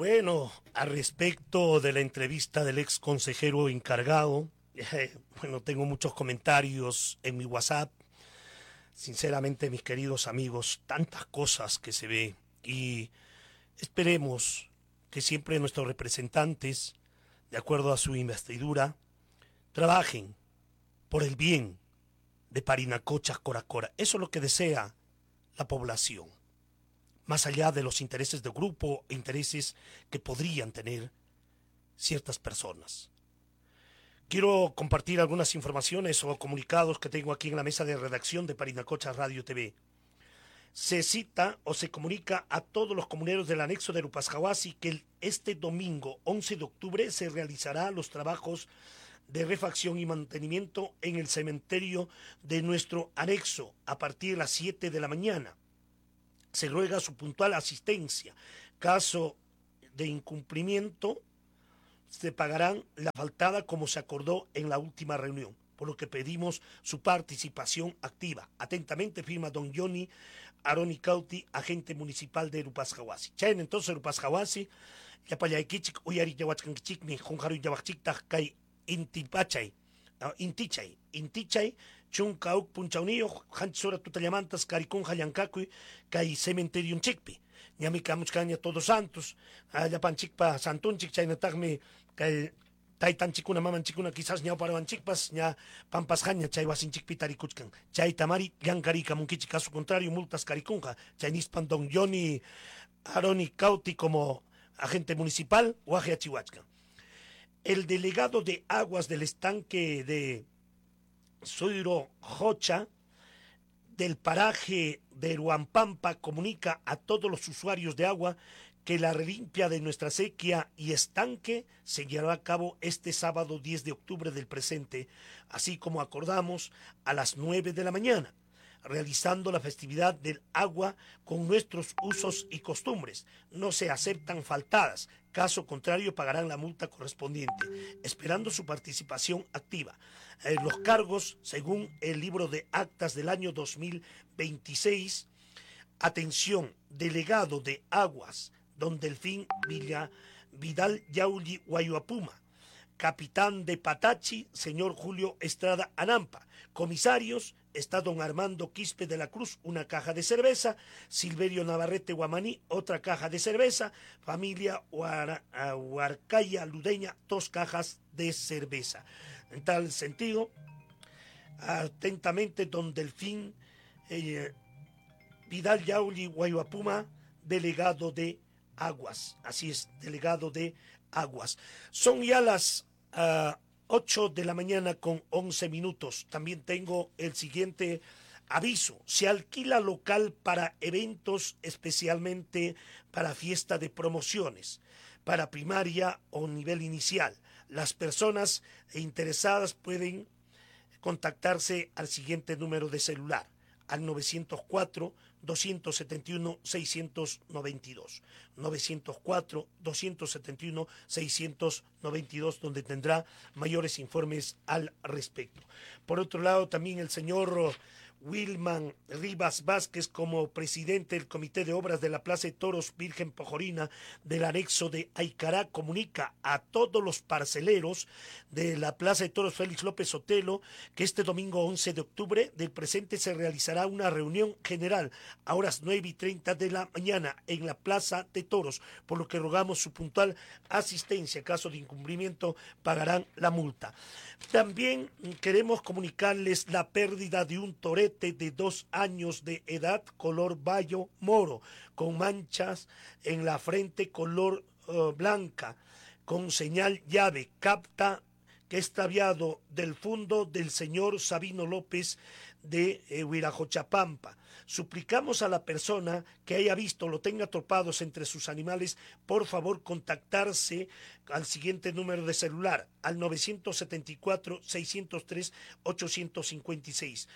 Bueno, al respecto de la entrevista del ex consejero encargado, bueno, tengo muchos comentarios en mi WhatsApp. Sinceramente, mis queridos amigos, tantas cosas que se ve y esperemos que siempre nuestros representantes, de acuerdo a su investidura, trabajen por el bien de Parinacochas Coracora. Eso es lo que desea la población, más allá de los intereses de grupo e intereses que podrían tener ciertas personas. Quiero compartir algunas informaciones o comunicados que tengo aquí en la mesa de redacción de Parinacochas Radio TV. Se cita o se comunica a todos los comuneros del anexo de Rupasjahuasi que este domingo 11 de octubre se realizará los trabajos de refacción y mantenimiento en el cementerio de nuestro anexo a partir de las 7 de la mañana. Se ruega su puntual asistencia. Caso de incumplimiento, se pagarán la faltada como se acordó en la última reunión, por lo que pedimos su participación activa. Atentamente firma don Johnny Aroni Cauti, agente municipal de Rupasjahuasi. Chayen entonces Rupasjahuasi, yapayaykichik, uyari yahuachkankichikmi, junjaru yawachiktaj kay intipachay, intichay, chunka uk punchawniyuq, hanchura tutallamantas karikunja llankakuy, kay cementerium chikpi. Ñami kamuchkaña Todos Santos, llapanchikpa santunchik, chaynataqmi kay taytanchikuna mamanchikuna quizás ñawparawanchikpas ña pampasjaña chay wasinchikpi tarikuchkan. Chay tamari llankarikamunkichik, caso contrario multas karikunja. Chay nispan don Johnny Aroni Cauti como agente municipal, Guaje Achihuachkan. El delegado de aguas del estanque de Suiro Jocha del paraje de Ruampampa comunica a todos los usuarios de agua que la relimpia de nuestra sequía y estanque se llevará a cabo este sábado 10 de octubre del presente, así como acordamos a las 9 de la mañana, realizando la festividad del agua con nuestros usos y costumbres. No se aceptan faltadas, caso contrario pagarán la multa correspondiente, esperando su participación activa. Los cargos, según el libro de actas del año 2026, atención, delegado de aguas, don Delfín Vidal Yauli Guayuapuma, capitán de Patachi, señor Julio Estrada Anampa. Comisarios, está don Armando Quispe de la Cruz, una caja de cerveza. Silverio Navarrete Guamaní, otra caja de cerveza. Familia Huarcaya Ludeña, 2 cajas de cerveza. En tal sentido, atentamente don Delfín Vidal Yauli Guayuapuma, delegado de aguas. Así es, delegado de aguas. Son ya las 8 de la mañana con 11 minutos. También tengo el siguiente aviso. Se alquila local para eventos, especialmente para fiesta de promociones, para primaria o nivel inicial. Las personas interesadas pueden contactarse al siguiente número de celular, al 904-271-692. 904-271-692, donde tendrá mayores informes al respecto. Por otro lado, también el señor Wilman Rivas Vázquez, como presidente del Comité de Obras de la Plaza de Toros Virgen Pojorina del anexo de Aicará, comunica a todos los parceleros de la Plaza de Toros Félix López Sotelo que este domingo 11 de octubre del presente se realizará una reunión general a horas 9:30 de la mañana en la Plaza de Toros, por lo que rogamos su puntual asistencia. Caso de incumplimiento pagarán la multa. También queremos comunicarles la pérdida de un torete de 2 años de edad, color bayo moro, con manchas en la frente color blanca, con señal llave, capta que extraviado del fondo del señor Sabino López de Huirajochapampa. Suplicamos a la persona que haya visto o lo tenga atrapados entre sus animales, por favor contactarse al siguiente número de celular, al 974-603-856,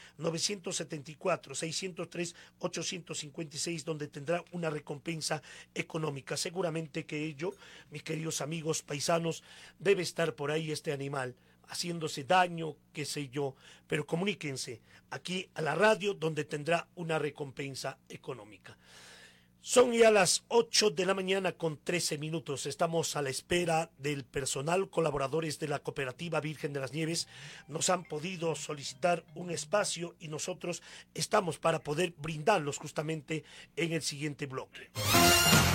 974-603-856, donde tendrá una recompensa económica. Seguramente que ello, mis queridos amigos paisanos, debe estar por ahí este animal haciéndose daño, qué sé yo, pero comuníquense aquí a la radio donde tendrá una recompensa económica. Son ya las 8 de la mañana con 13 minutos. Estamos a la espera del personal. Colaboradores de la Cooperativa Virgen de las Nieves nos han podido solicitar un espacio y nosotros estamos para poder brindarlos justamente en el siguiente bloque.